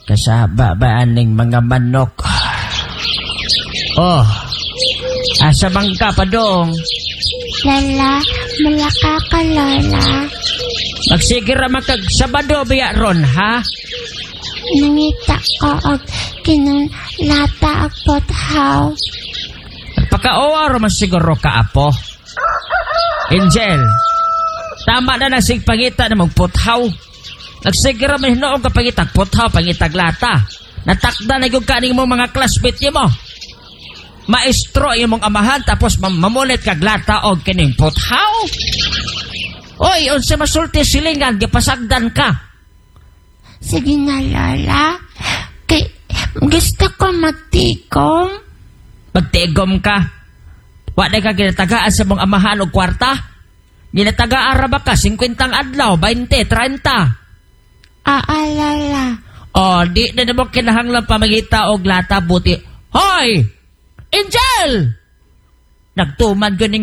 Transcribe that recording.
Kasaba ba aning mga manok? Oh, asa bang ka pa dong? Lala, malaka ka, Lola. Magsigira makag Sabado biya ron, ha? Nangita ko og kinulata og pothaw. Pagka-oar man siguro ka, apo. Angel, tama na nasig pangita na magputhaw. Nagsigira man hinoong ka pangitag puthaw, pangitag lata. Natakda na yung kaning mo mga classmate mo. Maestro yung mong amahan tapos mamulit kag lata o kining puthaw. Oy, unsa masulti silingan, gipasagdan ka. Sige na, Lola. Kay, gusto ko magtigom. Magtigom ka. Wala ka ginatagaan sa mong amahan o kwarta? Ginatagaan ba ka? 50 adlaw, 20, 30. Lola. O, di na naman kinahanglang pamagita og lata buti. Hoy! Angel! Nagtuman ko